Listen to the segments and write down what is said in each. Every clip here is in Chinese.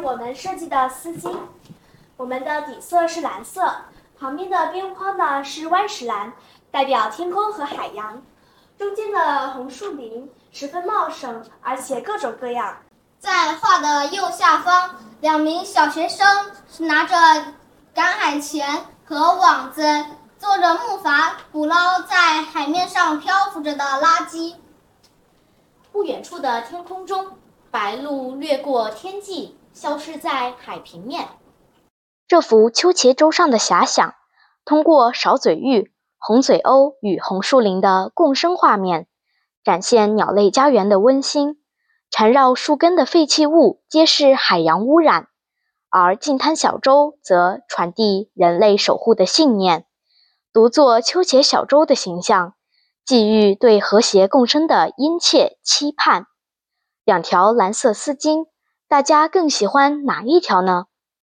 我们设计的丝巾，我们的底色是蓝色，旁边的边框呢是湾石蓝，代表天空和海洋。中间的红树林十分茂盛，而且各种各样。 在画的右下方，2名小学生拿着赶海钳和网子，坐着木筏捕捞在海面上漂浮着的垃圾。 不远处的天空中，白鹭掠过天际，消失在海平面。 这幅秋茄洲上的遐想，通过少嘴鹬、红嘴鸥与红树林的共生画面，展现鸟类家园的温馨。缠绕树根的废弃物皆是海洋污染，而近滩小洲则传递人类守护的信念。独作秋茄小洲的形象，寄予对和谐共生的殷切期盼。2条蓝色丝巾，大家更喜欢哪一条呢？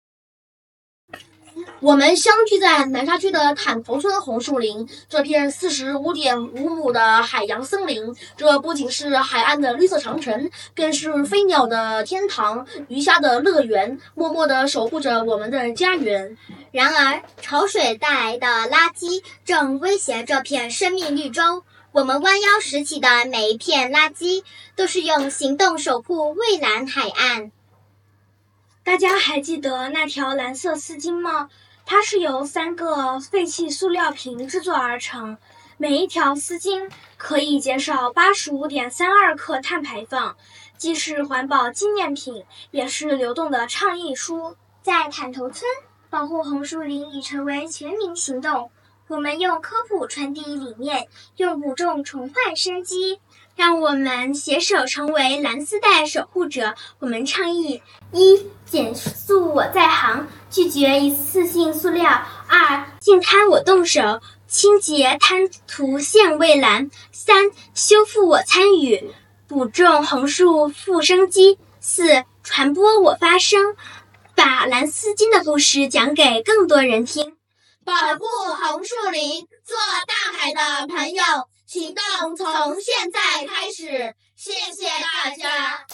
我们相聚在南沙区的坦头村红树林，这片45.5亩的海洋森林，这不仅是海岸的绿色长城，更是飞鸟的天堂，鱼虾的乐园，默默地守护着我们的家园。 然而，潮水带来的垃圾正威胁这片生命绿洲。我们弯腰拾起的每一片垃圾，都是用行动守护蔚蓝海岸。 大家还记得那条蓝色丝巾吗？它是由3个废弃塑料瓶制作而成，每一条丝巾可以减少85.32克碳排放，既是环保纪念品，也是流动的倡议书。 在坦头村，保护红树林已成为全民行动。我们用科普传递理念，用补种重焕生机，让我们携手成为蓝丝带守护者。我们倡议：1. 减速我在行，拒绝一次性塑料；2. 净滩我动手，清洁滩涂现蔚蓝； 3. 修复我参与，补种红树复生机； 4. 传播我发声，把蓝丝巾的故事讲给更多人听。 保护红树林，做大海的朋友，行动从现在开始，谢谢大家。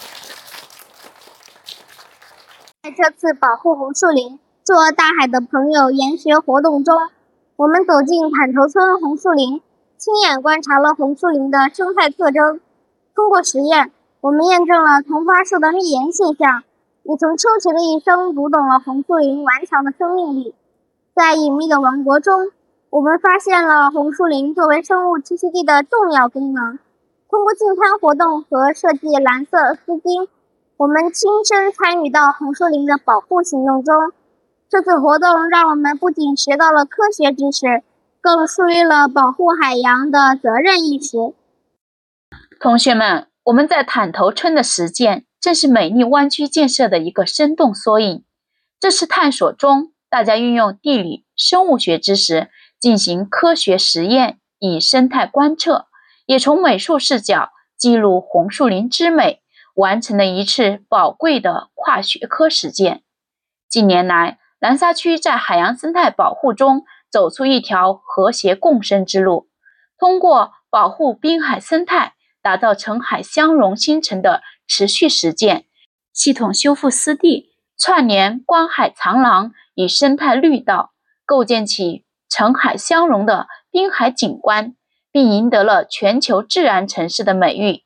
在这次保护红树林，做大海的朋友研学活动中，我们走进坦头村红树林，亲眼观察了红树林的生态特征。通过实验，我们验证了同发树的蜜源现象，也从秋茄的一生读懂了红树林顽强的生命力。在隐秘的王国中，我们发现了红树林作为生物栖息地的重要功能。通过净滩活动和设计蓝色丝巾，我们亲身参与到红树林的保护行动中。这次活动让我们不仅学到了科学知识，更树立了保护海洋的责任意识。 同学们，我们在坦头村的实践，正是美丽湾区建设的一个生动缩影。这次探索中，大家运用地理、生物学知识进行科学实验，以生态观测，也从美术视角记录红树林之美，完成了一次宝贵的跨学科实践。近年来，南沙区在海洋生态保护中走出一条和谐共生之路，通过保护滨海生态，打造澄海相融新城的持续实践，系统修复湿地，串联观海长廊与生态绿道，构建起澄海相融的滨海景观，并赢得了全球自然城市的美誉。